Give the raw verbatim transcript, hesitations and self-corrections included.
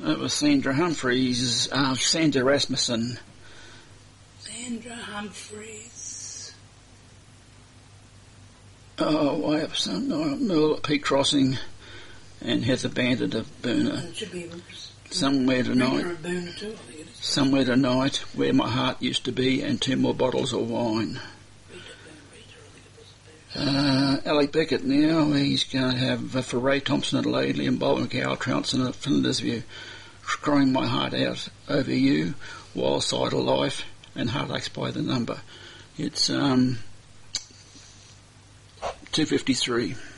It was Sandra Humphreys, uh, Sandra Rasmussen. Sandra Humphreys. Oh, way up some Mill at Peak Crossing, and Heather Bandit of Boona. It should be Somewhere Tonight. of Boona too, I think it is. Somewhere Tonight, Where My Heart Used to Be, and Two More Bottles of Wine. Uh, Alec Beckett now, he's going to have uh, for Ray Thompson at Laidley and Bob McCow trouncing at Flinders View. Crying My Heart Out Over You, Wild Side of Life, and Heartaches by the Number. It's um, two fifty-three.